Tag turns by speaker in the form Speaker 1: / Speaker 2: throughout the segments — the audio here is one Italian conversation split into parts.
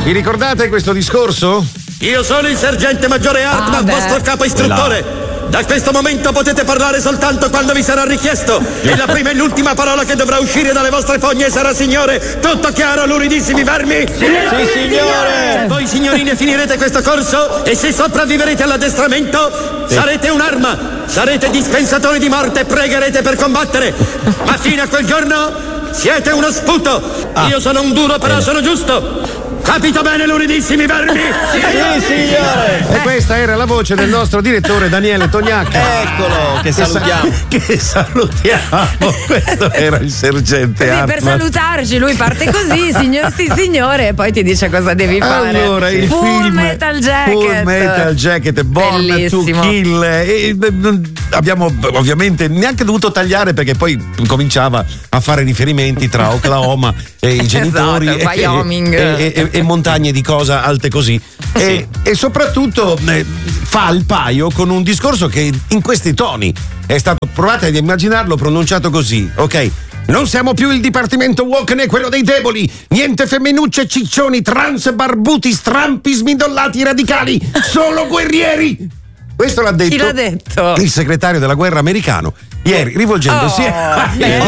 Speaker 1: Vi ricordate questo discorso?
Speaker 2: Io sono il sergente maggiore Hartman, vostro capo istruttore. Da questo momento potete parlare soltanto quando vi sarà richiesto. E la prima e l'ultima parola che dovrà uscire dalle vostre fogne sarà signore. Tutto chiaro, luridissimi vermi?
Speaker 1: Sì, signore!
Speaker 2: Voi signorine finirete questo corso e se sopravviverete all'addestramento sarete un'arma. Sarete dispensatori di morte e pregherete per combattere. Ma fino a quel giorno siete uno sputo. Io sono un duro però sono giusto. Capito bene, luridissimi vermi?
Speaker 1: Sì, signore! E questa era la voce del nostro direttore Daniele Tognacca.
Speaker 3: Eccolo, che salutiamo.
Speaker 1: Che salutiamo. Questo era il sergente
Speaker 4: Sì, per
Speaker 1: Hartman.
Speaker 4: salutarci lui parte così, signor sì signore, e poi ti dice cosa devi fare.
Speaker 1: Allora, il
Speaker 4: Full
Speaker 1: film
Speaker 4: Metal Jacket.
Speaker 1: Full Metal Jacket, Born
Speaker 4: Bellissimo.
Speaker 1: to Kill. E abbiamo ovviamente neanche dovuto tagliare perché poi cominciava a fare riferimenti tra Oklahoma e i genitori
Speaker 4: Wyoming.
Speaker 1: e montagne di cosa alte così. E soprattutto fa il paio con un discorso che in questi toni è stato, provate ad immaginarlo pronunciato così, ok? Non siamo più il dipartimento woke né quello dei deboli. Niente femminucce, ciccioni, trans, barbuti, strampi, smidollati, radicali. Solo guerrieri. Questo l'ha detto,
Speaker 4: Chi l'ha detto?
Speaker 1: Il segretario della guerra americano ieri, rivolgendosi a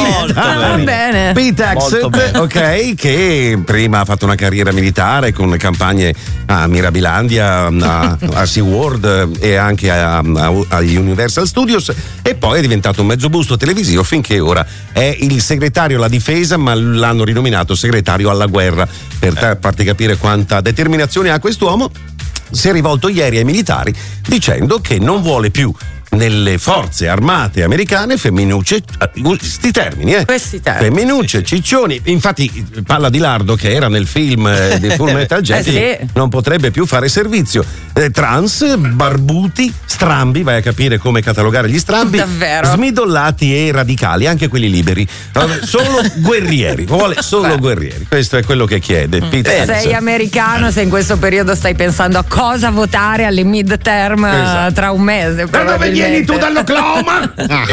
Speaker 4: va bene.
Speaker 1: Pete Hegseth, ok, che prima ha fatto una carriera militare con campagne a Mirabilandia, a SeaWorld e anche a Universal Studios, e poi è diventato un mezzo busto televisivo finché ora è il segretario alla difesa, ma l'hanno rinominato segretario alla guerra per farti capire quanta determinazione ha quest'uomo. Si è rivolto ieri ai militari dicendo che non vuole più nelle forze armate americane femminucce, questi termini,
Speaker 4: Questi termini,
Speaker 1: femminucce, ciccioni. Infatti Palla di Lardo, che era nel film di Full Metal Jacket,
Speaker 4: sì.
Speaker 1: non potrebbe più fare servizio. Trans, barbuti, strambi, vai a capire come catalogare gli strambi,
Speaker 4: davvero,
Speaker 1: smidollati e radicali, anche quelli liberi. Solo guerrieri, vuole solo guerrieri. Questo è quello che chiede Pete Hegseth.
Speaker 4: Sei americano, se in questo periodo stai pensando a cosa votare alle midterm tra un mese.
Speaker 1: Da dove vieni tu, dall'Oklahoma?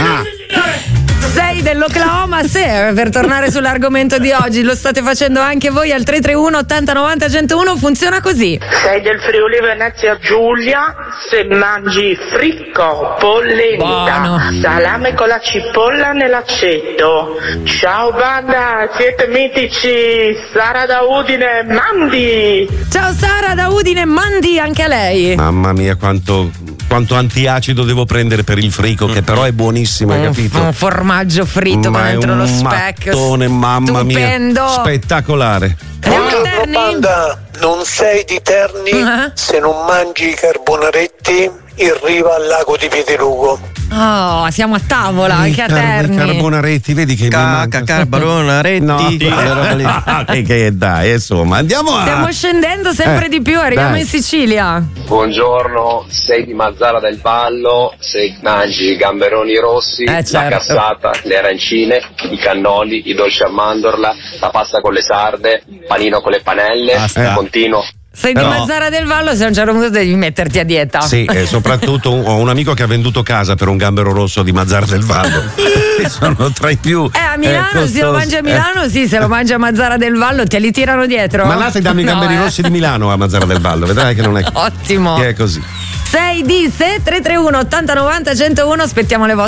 Speaker 4: Sei dell'Oklahoma, se per tornare sull'argomento di oggi lo state facendo anche voi al 331 80 90 101, funziona così.
Speaker 5: Sei del Friuli Venezia Giulia, se mangi fricco, polenta,
Speaker 4: Buono.
Speaker 5: salame con la cipolla nell'aceto. Ciao banda, siete mitici, Sara da Udine, mandi!
Speaker 4: Ciao Sara da Udine, mandi anche a lei.
Speaker 1: Mamma mia, quanto antiacido devo prendere per il frico, che però è buonissimo, hai capito?
Speaker 4: Un formaggio fritto
Speaker 1: Ma
Speaker 4: dentro
Speaker 1: è
Speaker 4: lo
Speaker 1: un
Speaker 4: specchio.
Speaker 1: mattone, mamma
Speaker 4: stupendo.
Speaker 1: mia, spettacolare.
Speaker 4: Andiamo a
Speaker 6: Buongiorno
Speaker 4: Terni?
Speaker 6: banda, non sei di Terni se non mangi i carbonaretti in riva al lago di Piedilugo.
Speaker 4: Oh, siamo a tavola anche a Terni.
Speaker 1: Carbonaretti, vedi che mi manca.
Speaker 3: Carbonaretti.
Speaker 1: No, che dai, insomma, andiamo a.
Speaker 4: Stiamo scendendo sempre di più, arriviamo
Speaker 1: dai.
Speaker 4: in Sicilia.
Speaker 7: Buongiorno, sei di Mazzara del Vallo, se mangi i gamberoni rossi,
Speaker 4: certo.
Speaker 7: la cassata, le arancine, i cannoli, i dolci a mandorla, la pasta con le sarde, panino con le panelle, continuo.
Speaker 4: Sei di Mazzara del Vallo, se a un certo punto devi metterti a dieta.
Speaker 1: Sì, e soprattutto ho un amico che ha venduto casa per un gambero rosso di Mazzara del Vallo. Sono tra i più.
Speaker 4: A Milano, se lo mangi a Milano, sì, se lo mangi a Mazzara del Vallo, te li tirano dietro.
Speaker 1: Ma là ti danno i gamberi rossi di Milano a Mazzara del Vallo, vedrai che non è.
Speaker 4: Ottimo.
Speaker 1: Che è così.
Speaker 4: Sei di se 331 80 90 101, aspettiamo le vostre